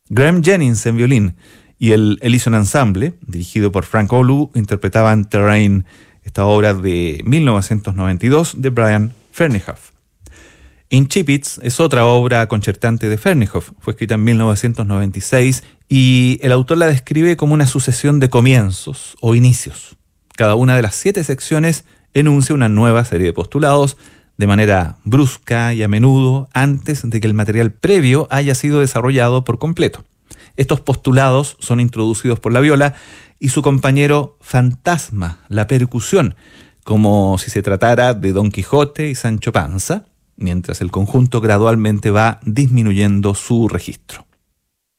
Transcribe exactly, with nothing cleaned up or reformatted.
Graham Jennings en violín y el Ellison Ensemble, dirigido por Frank Olu, interpretaban Terrain, esta obra de mil novecientos noventa y dos de Brian Ferneyhough. Incipits es otra obra concertante de Ferneyhough, fue escrita en mil novecientos noventa y seis y el autor la describe como una sucesión de comienzos o inicios. Cada una de las siete secciones enuncia una nueva serie de postulados de manera brusca y a menudo antes de que el material previo haya sido desarrollado por completo. Estos postulados son introducidos por la viola y su compañero fantasma, la percusión, como si se tratara de Don Quijote y Sancho Panza, mientras el conjunto gradualmente va disminuyendo su registro.